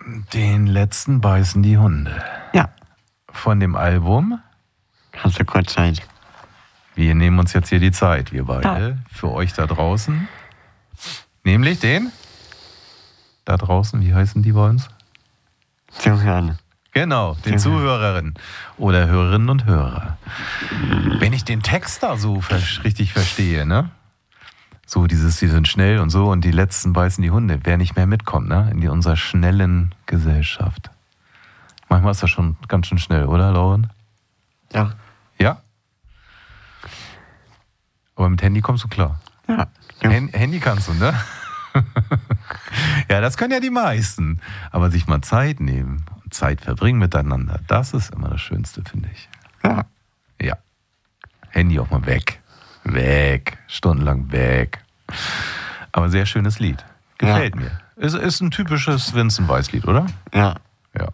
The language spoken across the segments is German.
Den letzten beißen die Hunde. Ja. Von dem Album. Hast du kurz Zeit? Wir nehmen uns jetzt hier die Zeit, wir beide, für euch da draußen. Nämlich den? Da draußen, wie heißen die bei uns? Zuhören. Genau, den Zuhörerinnen oder Hörerinnen und Hörer. Wenn ich den Text da so richtig verstehe, ne? So die sind schnell und so und die letzten beißen die Hunde. Wer nicht mehr mitkommt, ne? In unserer schnellen Gesellschaft. Manchmal ist das schon ganz schön schnell, oder, Lauren? Ja. Ja? Aber mit Handy kommst du klar. Ja. Handy kannst du, ne? Ja, das können ja die meisten. Aber sich mal Zeit nehmen und Zeit verbringen miteinander, das ist immer das Schönste, finde ich. Ja. Ja. Handy auch mal weg. Weg. Stundenlang weg. Aber sehr schönes Lied. Gefällt mir. Ist ein typisches Vincent Weiss-Lied, oder? Ja. Ja.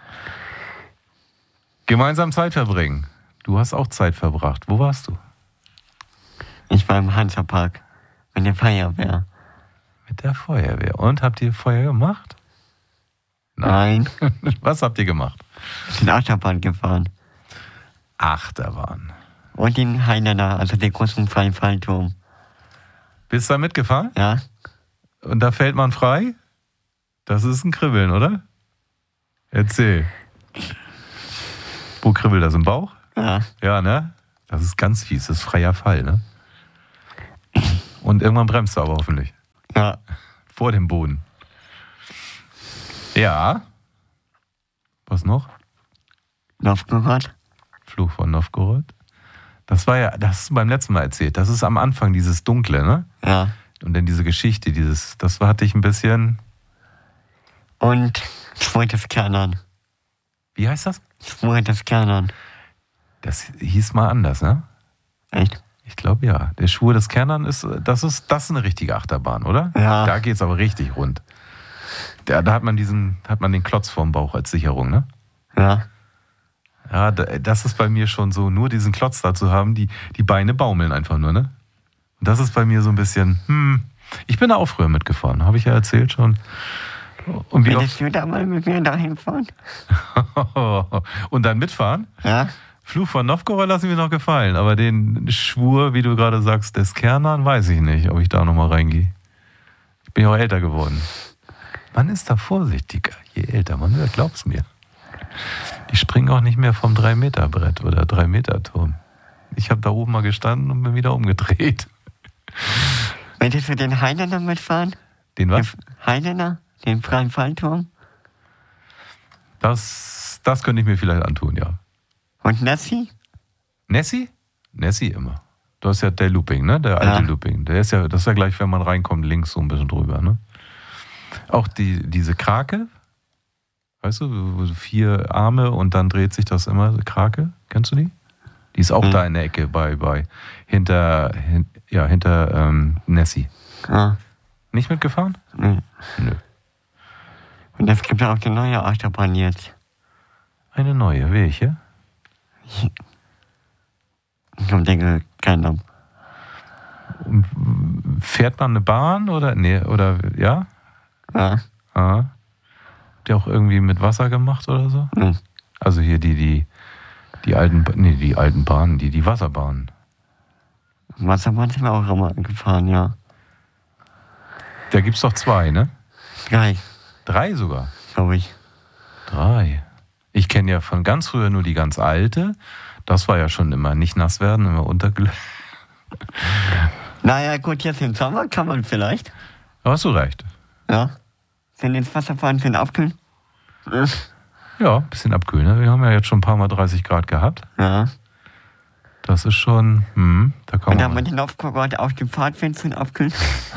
Gemeinsam Zeit verbringen. Du hast auch Zeit verbracht. Wo warst du? Ich war im Hansapark mit der Feuerwehr. Mit der Feuerwehr. Und habt ihr Feuer gemacht? Nein. Was habt ihr gemacht? Ich bin Achterbahn gefahren. Achterbahn. Und den Heinener, also den großen freien Fallturm. Bist du da mitgefahren? Ja. Und da fällt man frei? Das ist ein Kribbeln, oder? Erzähl. Wo kribbelt das, im Bauch? Ja. Ja, ne? Das ist ganz fies, das ist freier Fall, ne? Und irgendwann bremst du aber hoffentlich. Ja. Vor dem Boden. Ja. Was noch? Novgorod. Fluch von Novgorod. Das hast du beim letzten Mal erzählt. Das ist am Anfang dieses Dunkle, ne? Ja. Und dann diese Geschichte, das hatte ich ein bisschen... Und Schwur des Kernern. Wie heißt das? Schwur des Kernern. Das hieß mal anders, ne? Echt? Ich glaube ja. Der Schwur des Kernern ist eine richtige Achterbahn, oder? Ja. Da geht's aber richtig rund. Da hat man den Klotz vorm Bauch als Sicherung, ne? Ja. Ja, das ist bei mir schon so, nur diesen Klotz da zu haben, die Beine baumeln einfach nur, ne? Und das ist bei mir so ein bisschen, ich bin da auch früher mitgefahren, habe ich ja erzählt schon. Und Willst du da mal mit mir dahin fahren? Und dann mitfahren? Ja. Fluch von Novgorod lassen mir noch gefallen, aber den Schwur, wie du gerade sagst, des Kernern, weiß ich nicht, ob ich da nochmal reingehe. Ich bin ja auch älter geworden. Man ist da vorsichtiger, je älter man wird, glaub's mir. Ich springe auch nicht mehr vom 3-Meter-Brett oder 3-Meter-Turm. Ich habe da oben mal gestanden und bin wieder umgedreht. Möchtest du den Heinener mitfahren? Den was? Den Heinener? Den freien Fallturm? Das könnte ich mir vielleicht antun, ja. Und Nessie? Nessie? Nessie immer. Das ist ja der Looping, ne? Der alte Looping. Das ist ja gleich, wenn man reinkommt, links so ein bisschen drüber, ne? Auch diese Krake, weißt du, 4 Arme und dann dreht sich das immer, Krake, kennst du die? Die ist auch da in der Ecke hinter Nessie. Ja. Nicht mitgefahren? Nee. Nö. Und es gibt ja auch die neue Achterbahn jetzt. Eine neue, welche? Ich denke, keiner. Fährt man eine Bahn oder? Nee, oder ja? Ja. Ah. Habt ihr auch irgendwie mit Wasser gemacht oder so? Nee. Also hier die alten Bahnen, die Wasserbahnen. Wasserbahn sind wir auch immer gefahren, ja. Da gibt's doch 2, ne? 3, 3 sogar. glaube ich. 3. Ich kenne ja von ganz früher nur die ganz alte. Das war ja schon immer nicht nass werden, immer untergelegt. Naja, gut, jetzt im Sommer kann man vielleicht. Da hast du recht. Ja. Sind ins Wasser fahren, sind abkühlen? Ja, ein bisschen abkühlen. Ne? Wir haben ja jetzt schon ein paar Mal 30 Grad gehabt. Ja. Das ist schon, da kann Und man... dann mit den Aufkorrad auf dem Fahrtfenster abkühlen.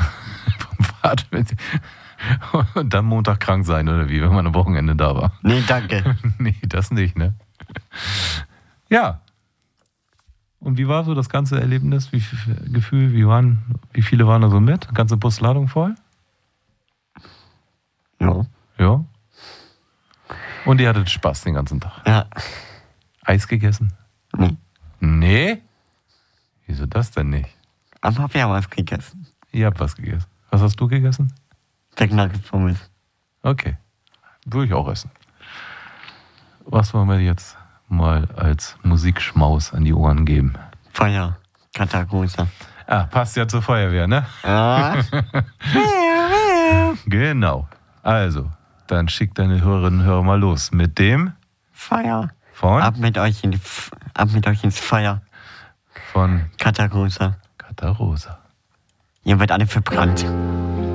Und dann Montag krank sein, oder wie, wenn man am Wochenende da war. Nee, danke. Nee, das nicht, ne? Ja. Und wie war so das ganze Erlebnis? Wie viel Gefühl, wie viele waren da so mit? Ganze Busladung voll? Ja. Ja. Und ihr hattet Spaß den ganzen Tag? Ja. Eis gegessen? Nee. Nee? Wieso das denn nicht? Aber wir haben was gegessen. Ihr habt was gegessen. Was hast du gegessen? Pommes. Okay. Würde ich auch essen. Was wollen wir jetzt mal als Musikschmaus an die Ohren geben? Feuer. Katarosa. Ah, passt ja zur Feuerwehr, ne? Ja. Genau. Also, dann schick deine Hörerinnen und Hörer mal los mit dem Feuer. von Ab mit euch ins Feuer. von Katarosa. Katarosa. Ihr werdet alle verbrannt.